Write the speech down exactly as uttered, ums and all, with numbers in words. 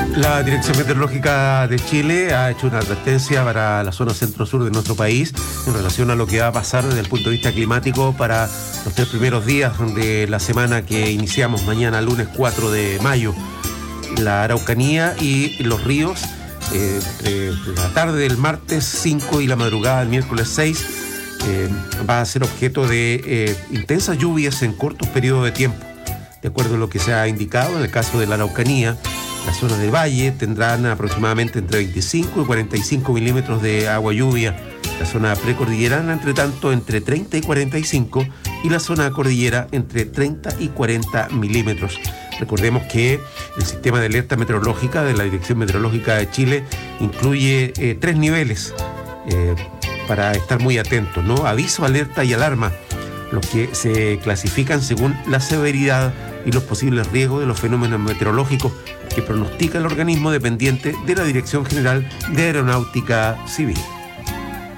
La Dirección Meteorológica de Chile ha hecho una advertencia para la zona centro-sur de nuestro país en relación a lo que va a pasar desde el punto de vista climático para los tres primeros días de la semana que iniciamos mañana, lunes cuatro de mayo. La Araucanía y los ríos, eh, entre la tarde del martes cinco y la madrugada del miércoles seis, eh, va a ser objeto de eh, intensas lluvias en cortos periodos de tiempo. De acuerdo a lo que se ha indicado, en el caso de la Araucanía, las zonas de valle tendrán aproximadamente entre veinticinco y cuarenta y cinco milímetros de agua lluvia. La zona precordillerana, entre tanto, entre treinta y cuarenta y cinco, y la zona cordillera entre treinta y cuarenta milímetros. Recordemos que el sistema de alerta meteorológica de la Dirección Meteorológica de Chile incluye eh, tres niveles eh, para estar muy atentos, ¿no? Aviso, alerta y alarma, los que se clasifican según la severidad y los posibles riesgos de los fenómenos meteorológicos que pronostica el organismo dependiente de la Dirección General de Aeronáutica Civil.